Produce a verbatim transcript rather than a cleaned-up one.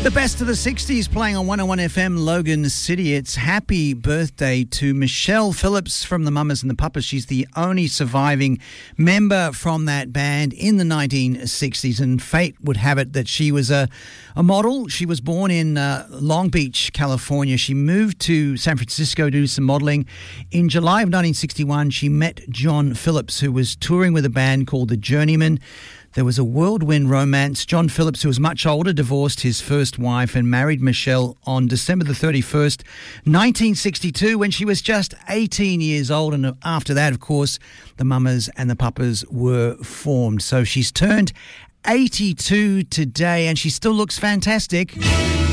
The best of the sixties playing on one oh one F M Logan City. It's happy birthday to Michelle Phillips from the Mamas and the Papas. She's the only surviving member from that band in the nineteen sixties, and fate would have it that she was a, a model. She was born in uh, Long Beach, California. She moved to San Francisco to do some modelling. In July of nineteen sixty-one, she met John Phillips, who was touring with a band called The Journeymen. There was a whirlwind romance. John Phillips, who was much older, divorced his first wife and married Michelle on December the thirty-first, nineteen sixty-two, when she was just eighteen years old. And after that, of course, the Mamas and the Papas were formed. So she's turned eighty-two today, and she still looks fantastic.